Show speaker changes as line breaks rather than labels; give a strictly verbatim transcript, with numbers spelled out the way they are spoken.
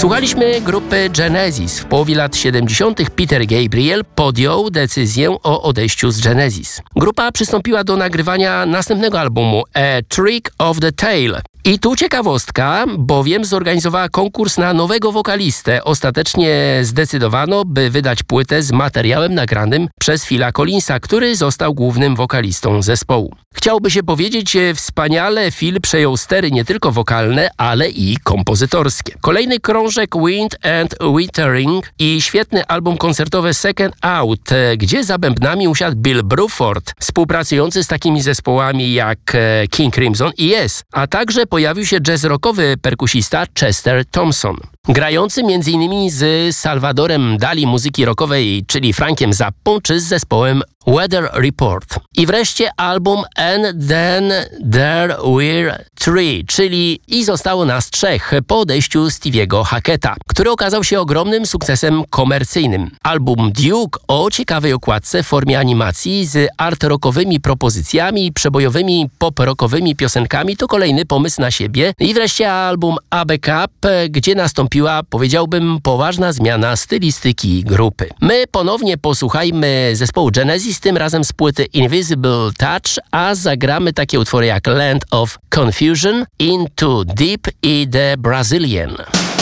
Słuchaliśmy grupy Genesis. W połowie lat siedemdziesiątych Peter Gabriel podjął decyzję o odejściu z Genesis. Grupa przystąpiła do nagrywania następnego albumu A Trick of the Tail. I tu ciekawostka, bowiem zorganizowała konkurs na nowego wokalistę. Ostatecznie zdecydowano, by wydać płytę z materiałem nagranym przez Phila Collinsa, który został głównym wokalistą zespołu. Chciałoby się powiedzieć, wspaniale Phil przejął stery nie tylko wokalne, ale i kompozytorskie. Kolejny krążek Wind and Withering i świetny album koncertowy Second Out, gdzie za bębnami usiadł Bill Bruford, współpracujący z takimi zespołami jak King Crimson i Yes, a także pojawił się jazz-rockowy perkusista Chester Thompson, grający między innymi z Salvadorem Dali muzyki rockowej, czyli Frankiem Zappą, czy z zespołem Weather Report. I wreszcie album And Then There Were Three, czyli I zostało nas trzech, po odejściu Stevie'ego Hacketa, który okazał się ogromnym sukcesem komercyjnym. Album Duke o ciekawej okładce w formie animacji z art-rockowymi propozycjami, przebojowymi pop-rockowymi piosenkami to kolejny pomysł na siebie. I wreszcie album A Backup, gdzie nastąpiła, powiedziałbym, poważna zmiana stylistyki grupy. My ponownie posłuchajmy zespołu Genesis, tym razem z płyty Invisible Touch, a zagramy takie utwory jak Land of Confusion, Into Deep i The Brazilian.